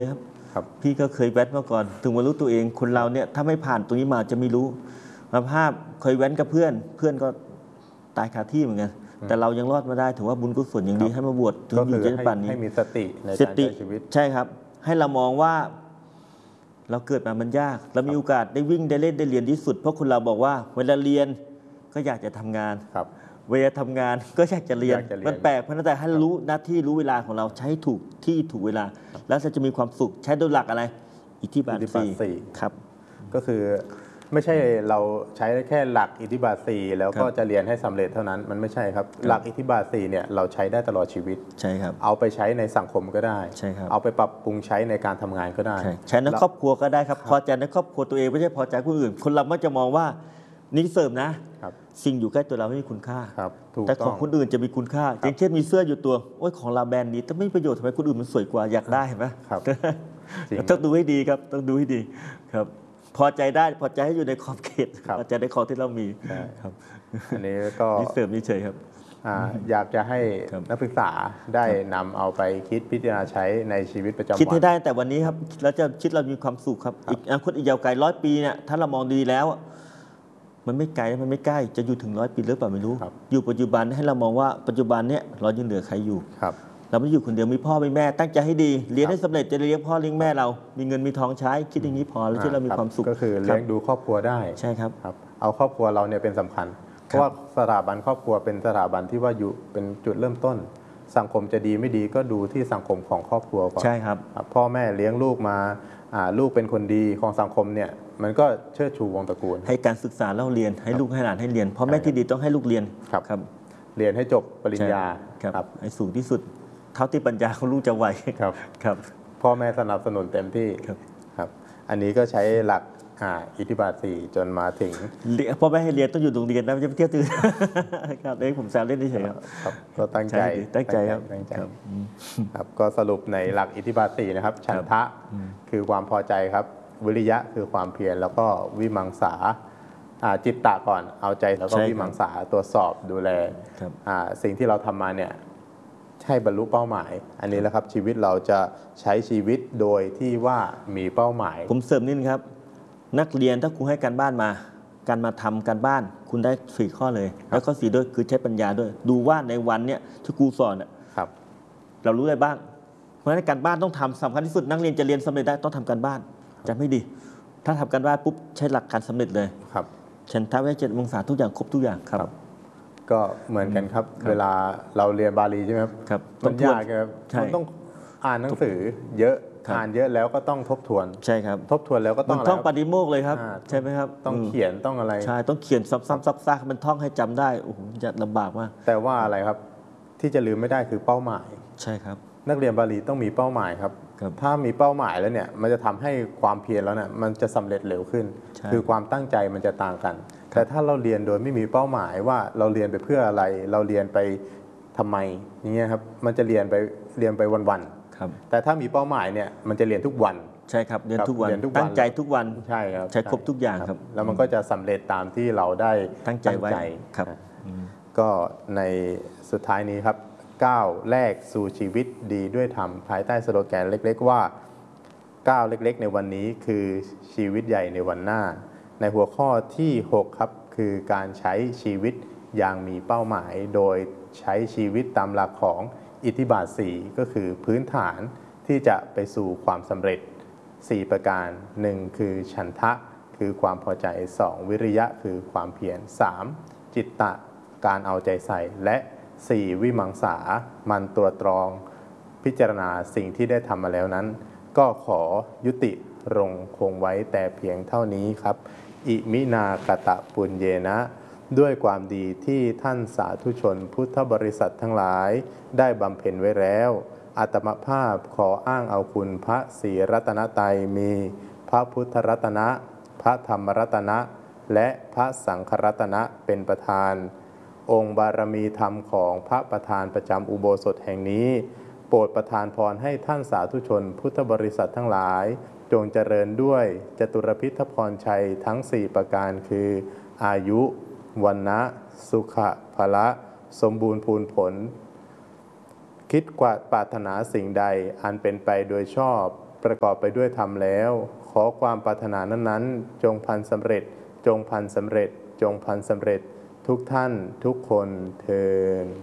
ครับครับพี่ก็เคยแว้นมาก่อนถึงมารู้ตัวเองคนเราเนี่ยถ้าไม่ผ่านตรงนี้มาจะไม่รู้มาภาพเคยแว้นกับเพื่อนก็ตายคาที่เหมือนกันแต่เรายังรอดมาได้ถือว่าบุญกุศลอย่างดีให้มาบวชถึงอยู่จนป่านนี้ให้มีสติในสการติใช้ชีวิตใช่ครับให้เรามองว่าเราเกิดมามันยากเรามีโอกาสได้วิ่งได้เล่นได้เรียนที่สุดเพราะคนเราบอกว่าเวลาเรียนก็อยากจะทำงานครับเวลาทำงานก็อยากจะเรียนอยากจะเรียนมันแปลกเพราะนั้นแต่ให้รู้หน้าที่รู้เวลาของเราใช้ถูกที่ถูกเวลา แล้วจะมีความสุขใช้โดยหลักอะไรอิทธิบาทสี่ครับก็คือไม่ใช่เราใช้แค่หลักอิทธิบาท4แล้วก็จะเรียนให้สำเร็จเท่านั้นมันไม่ใช่ครับหลักอิทธิบาท4เนี่ยเราใช้ได้ตลอดชีวิตใช่ครับเอาไปใช้ในสังคมก็ได้ใช่ครับเอาไปปรับปรุงใช้ในการทำงานก็ได้ใช้ในครอบครัวก็ได้ครับพอใจในครอบครัวตัวเองไม่ใช่พอใจคนอื่นคนเรามักจะมองว่านี่เสริมนะสิ่งอยู่ใกล้ตัวเราไม่มีคุณค่าแต่ของคนอื่นจะมีคุณค่าอย่างเช่นมีเสื้ออยู่ตัวโอ้ยของเราแบรนด์นี้แต่ไม่มีประโยชน์ทำไมคนอื่นมันสวยกว่าอยากได้เห็นไหมต้องดูให้ดีครับต้องดูให้ดีครับพอใจได้พอใจให้อยู่ในขอบเขตพอใจในของที่เรามีครับอันนี้ก็นี่เสริมนี่เฉยครับอยากจะให้นักศึกษาได้นำเอาไปคิดพิจารณาใช้ในชีวิตประจำวันคิดให้ได้แต่วันนี้ครับแล้วจะคิดเรามีความสุขครับอีกอนาคตอีกยาวไกล100 ปีเนี่ยถ้าเรามองดีแล้วมันไม่ไกลมันไม่ใกล้จะอยู่ถึง100 ปีหรือเปล่าไม่รู้อยู่ปัจจุบันให้เรามองว่าปัจจุบันเนี่ยเรายังเหลือใครอยู่เราไม่อยู่คนเดียวมีพ่อมีแม่ตั้งใจให้ดีเรียนให้สำเร็จจะเลี้ยงพ่อเลี้ยงแม่เรามีเงินมีทองใช้คิดอย่างนี้พอแล้วที่เรามีความสุขก็คือเลี้ยงดูครอบครัวได้ใช่ครับเอาครอบครัวเราเนี่ยเป็นสำคัญเพราะว่าสถาบันครอบครัวเป็นสถาบันที่ว่าอยู่เป็นจุดเริ่มต้นสังคมจะดีไม่ดีก็ดูที่สังคมของครอบครัวก่อนใช่ครับพ่อแม่เลี้ยงลูกมาลูกเป็นคนดีของสังคมเนี่ยมันก็เชิดชูวงตระกูลให้การศึกษาเล่าเรียนให้ลูกให้หลานให้เรียนพ่อแม่ที่ดีต้องให้ลูกเรียนครับเรียนให้จบปริญญาครับให้สูงที่สุดเท่าที่ปัญญาของลูกจะไหวครับพ่อแม่สนับสนุนเต็มที่ครับอันนี้ก็ใช้หลักอิทธิบาท4จนมาถึงพ่อแม่ให้เรียนต้องอยู่โรงเรียนนะไม่ใช่ไปเที่ยวตื่นครับเองผมแซวเล่นเฉยครับก็ตั้งใจครับก็สรุปในหลักอิทธิบาท4นะครับฉันทะคือความพอใจครับวิริยะคือความเพียรแล้วก็วิมังสาจิตตะก่อนเอาใจแล้วก็วิมังสาตรวจสอบดูแลสิ่งที่เราทำมาเนี่ยใช่บรรลุเป้าหมายอันนี้แหละครับชีวิตเราจะใช้ชีวิตโดยที่ว่ามีเป้าหมายผมเสริมนิดนึงครับนักเรียนถ้าครูให้การบ้านมาการมาทำการบ้านคุณได้4 ข้อเลยแล้วข้อ4ด้วยคือใช้ปัญญาด้วยดูว่าในวันเนี้ยที่ครูสอนเรารู้อะไรบ้างเพราะฉะนั้นการบ้านต้องทำสำคัญที่สุดนักเรียนจะเรียนสำเร็จได้ต้องทำการบ้านจะไม่ดีถ้าทำการบ้านปุ๊บใช้หลักการสำเร็จเลยฉันทำให้7 องศาทุกอย่างครบทุกอย่างครับก็เหมือนกันครับเวลาเราเรียนบาลีใช่ไหมครับมันยากครับมันต้องอ่านหนังสือเยอะอ่านเยอะแล้วก็ต้องทบทวนใช่ครับทบทวนแล้วก็ต้องท่องปฏิโมกข์เลยครับใช่ไหมครับต้องเขียนต้องอะไรใช่ต้องเขียนซ้ำๆซักๆมันท่องให้จำได้โอ้โหจะลำบากมากแต่ว่าอะไรครับที่จะลืมไม่ได้คือเป้าหมายใช่ครับนักเรียนบาลีต้องมีเป้าหมายครับถ้ามีเป้าหมายแล้วเนี่ยมันจะทำให้ความเพียรแล้วเนี่ยมันจะสำเร็จเร็วขึ้นคือความตั้งใจมันจะต่างกันแต่ถ้าเราเรียนโดยไม่มีเป้าหมายว่าเราเรียนไปเพื่ออะไรเราเรียนไปทำไมอย่างเงี้ยครับมันจะเรียนไปวันๆแต่ถ้ามีเป้าหมายเนี่ยมันจะเรียนทุกวันใช่ครับเรียนทุกวันตั้งใจทุกวันใช่ครับใช้ครบทุกอย่างครับแล้วมันก็จะสำเร็จตามที่เราได้ตั้งใจไว้ครับก็ในสุดท้ายนี้ครับก้าวแรกสู่ชีวิตดีด้วยธรรมภายใต้สโลแกนเล็กๆว่าก้าวเล็กๆในวันนี้คือชีวิตใหญ่ในวันหน้าในหัวข้อที่6ครับคือการใช้ชีวิตอย่างมีเป้าหมายโดยใช้ชีวิตตามหลักของอิทธิบาท4ก็คือพื้นฐานที่จะไปสู่ความสำเร็จ4ประการ1คือฉันทะคือความพอใจ2วิริยะคือความเพียร3จิตตะการเอาใจใส่และ4วิมังสามันตรวจตรองพิจารณาสิ่งที่ได้ทำมาแล้วนั้นก็ขอยุติรงคงไว้แต่เพียงเท่านี้ครับอิมินากตะปุญเยนะด้วยความดีที่ท่านสาธุชนพุทธบริษัททั้งหลายได้บำเพ็ญไว้แล้วอาตมภาพขออ้างเอาคุณพระศรีรัตนตรัยมีพระพุทธรัตนะพระธรรมรัตนะและพระสังฆรัตนะเป็นประธานองค์บารมีธรรมของพระประธานประจำอุโบสถแห่งนี้โปรดประทานพรให้ท่านสาธุชนพุทธบริษัททั้งหลายจงเจริญด้วยจตุรพิธพรชัยทั้ง4ประการคืออายุวันนะสุขะพละสมบูรณ์พูนผลคิดกว่าปรารถนาสิ่งใดอันเป็นไปโดยชอบประกอบไปด้วยธรรมแล้ว ขอความปรารถนานั้นๆจงพันสำเร็จ จงพันสำเร็จ จงพันสำเร็จ ทุกท่านทุกคนเทอญ